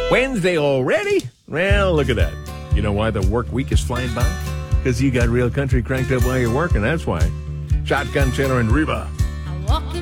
Wednesday already? Well, look at that. You know why the work week is flying by? Because you got Real Country cranked up while you're working, that's why. Shotgun Taylor and Reba.